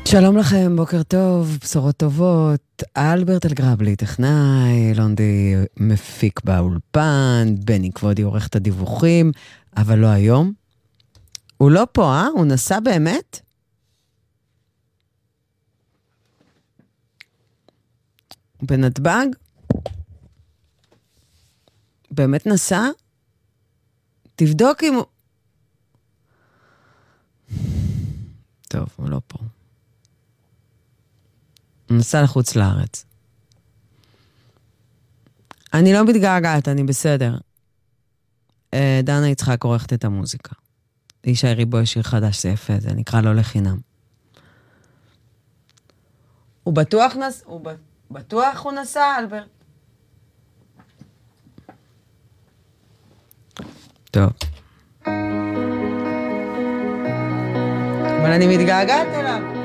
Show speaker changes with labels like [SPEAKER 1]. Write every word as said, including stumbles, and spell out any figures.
[SPEAKER 1] שלום לכם, בוקר טוב, בשורות טובות. אלברט אלגרבלי, טכנאי, לונדי מפיק באולפן, בני כבודי עורך את הדיווחים, אבל לא היום. הוא לא פה, אה? הוא נסע באמת? בנתב"ג? באמת נסע? תבדוק אם הוא... טוב, הוא לא פה. הוא נסע לחוץ לארץ. אני לא מתגעגעת, אני בסדר. דנה יצחק עורכת את המוזיקה. ישי ריבוי שיר חדש, זה יפה, זה נקרא לא לחינם. הוא בטוח נס... הוא ב... בטוח הוא נסע, אלברט? טוב. אבל אני מתגעגעת אליו.